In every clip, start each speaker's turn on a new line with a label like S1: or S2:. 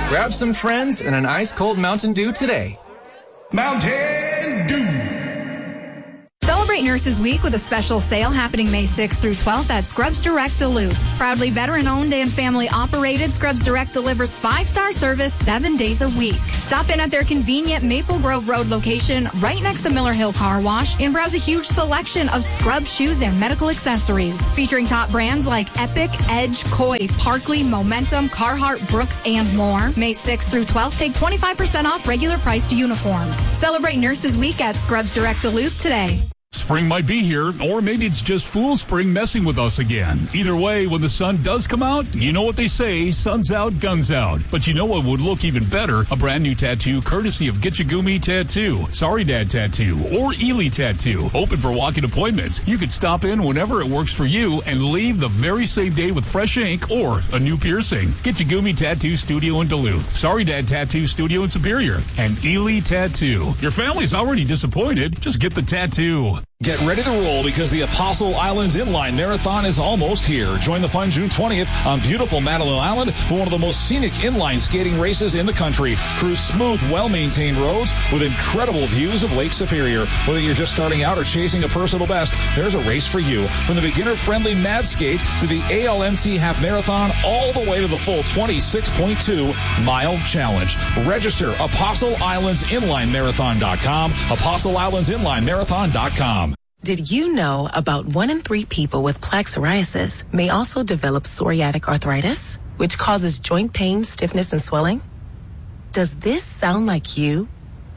S1: Grab some friends and an ice-cold Mountain Dew today.
S2: Mountain Dew.
S3: Celebrate Nurses Week with a special sale happening May 6th through 12th at Scrubs Direct Duluth. Proudly veteran-owned and family-operated, Scrubs Direct delivers 5-star service 7 days a week. Stop in at their convenient Maple Grove Road location right next to Miller Hill Car Wash and browse a huge selection of Scrubs shoes and medical accessories. Featuring top brands like Epic, Edge, Koi, Parkley, Momentum, Carhartt, Brooks, and more. May 6th through 12th, take 25% off regular priced uniforms. Celebrate Nurses Week at Scrubs Direct Duluth today.
S4: Spring might be here, or maybe it's just fool spring messing with us again. Either way, when the sun does come out, you know what they say, sun's out, guns out. But you know what would look even better? A brand new tattoo courtesy of Gitchagumi Tattoo, Sorry Dad Tattoo, or Ely Tattoo. Open for walk-in appointments. You can stop in whenever it works for you and leave the very same day with fresh ink or a new piercing. Gitchagumi Tattoo Studio in Duluth, Sorry Dad Tattoo Studio in Superior, and Ely Tattoo. Your family's already disappointed. Just get the tattoo.
S5: Get ready to roll because the Apostle Islands Inline Marathon is almost here. Join the fun June 20th on beautiful Madeline Island for one of the most scenic inline skating races in the country. Cruise smooth, well-maintained roads with incredible views of Lake Superior. Whether you're just starting out or chasing a personal best, there's a race for you. From the beginner-friendly Mad Skate to the ALMT Half Marathon, all the way to the full 26.2-mile challenge. Register ApostleIslandsInlineMarathon.com, ApostleIslandsInlineMarathon.com.
S6: Did you know about 1 in 3 people with plaque psoriasis may also develop psoriatic arthritis, which causes joint pain, stiffness, and swelling? Does this sound like you?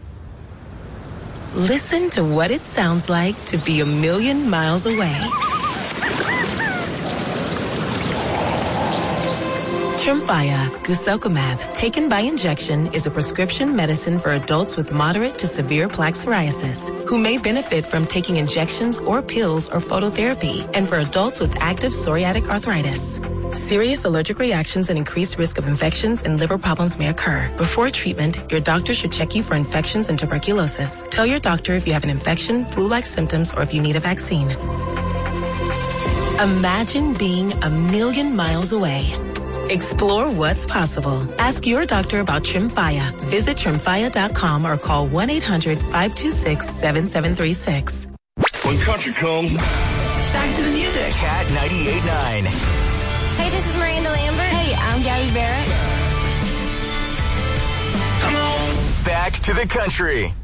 S6: Listen to what it sounds like to be a million miles away. Tremfya, guselkumab, taken by injection, is a prescription medicine for adults with moderate to severe plaque psoriasis who may benefit from taking injections or pills or phototherapy, and for adults with active psoriatic arthritis. Serious allergic reactions and increased risk of infections and liver problems may occur. Before treatment, your doctor should check you for infections and tuberculosis. Tell your doctor if you have an infection, flu-like symptoms, or if you need a vaccine. Imagine being a million miles away. Explore what's possible. Ask your doctor about Tremfya. Visit Tremfya.com or call 1-800-526-7736.
S2: When country comes,
S3: Back to the music.
S7: Cat 98.9.
S8: Hey, this is Miranda Lambert.
S3: Hey, I'm Gabby Barrett.
S2: come on.
S7: Back to the country.